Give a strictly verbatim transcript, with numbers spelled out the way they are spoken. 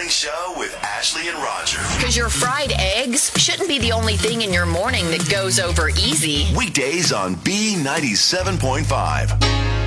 Morning Show with Ashley and Roger. Because your fried eggs shouldn't be the only thing in your morning that goes over easy. Weekdays on B ninety-seven point five.